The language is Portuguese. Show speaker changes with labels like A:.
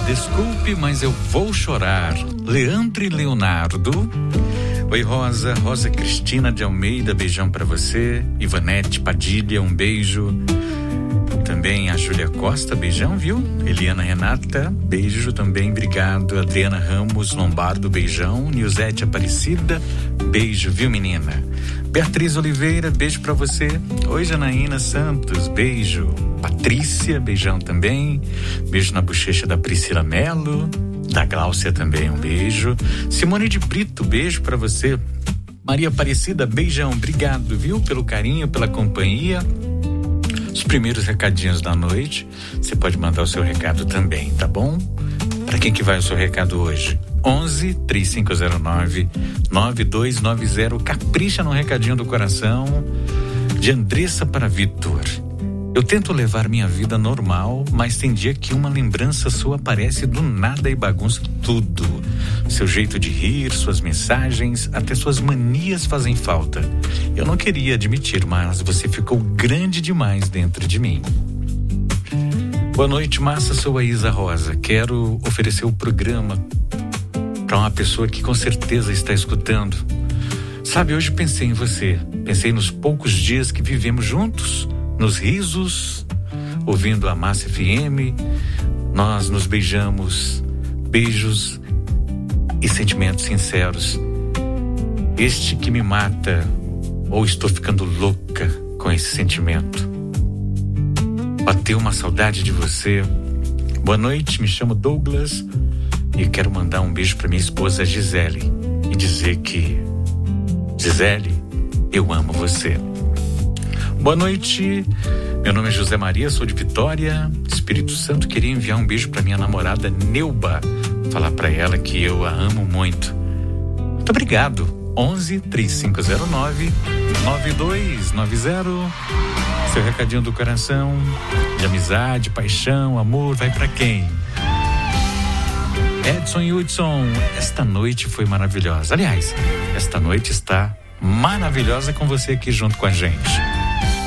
A: desculpe, mas eu vou chorar. Leandro e Leonardo. Oi, Rosa Cristina de Almeida, beijão pra você. Ivanete Padilha, um beijo. Também a Júlia Costa, beijão, viu? Eliana Renata, beijo também, obrigado. Adriana Ramos Lombardo, beijão. Nilzete Aparecida, beijo, viu, menina? Beatriz Oliveira, beijo pra você. Oi, Janaína Santos, beijo. Patrícia, beijão também. Beijo na bochecha da Priscila Melo. Da Gláucia também, um beijo. Simone de Brito, beijo pra você. Maria Aparecida, beijão, obrigado, viu? Pelo carinho, pela companhia. Os primeiros recadinhos da noite, você pode mandar o seu recado também, tá bom? Para quem que vai o seu recado hoje? 11-3509-9290. Capricha no recadinho do coração. De Andressa para Vitor. Eu tento levar minha vida normal, mas tem dia que uma lembrança sua aparece do nada e bagunça tudo. Seu jeito de rir, suas mensagens, até suas manias fazem falta. Eu não queria admitir, mas você ficou grande demais dentro de mim. Boa noite, massa, sou a Isa Rosa. Quero oferecer o programa para uma pessoa que com certeza está escutando. Sabe, hoje pensei em você. Pensei nos poucos dias que vivemos juntos, nos risos, ouvindo a Massa FM. Nós nos beijamos, beijos e sentimentos sinceros. Este que me mata, ou estou ficando louca com esse sentimento. Bateu uma saudade de você. Boa noite, me chamo Douglas e quero mandar um beijo para minha esposa Gisele e dizer que, Gisele, eu amo você. Boa noite, meu nome é José Maria, sou de Vitória, Espírito Santo. Queria enviar um beijo para minha namorada Neuba, falar para ela que eu a amo muito. Muito obrigado. 11-3509-9290. Seu recadinho do coração, de amizade, paixão, amor, vai para quem? Edson e Hudson, esta noite foi maravilhosa. Aliás, esta noite está maravilhosa com você aqui junto com a gente.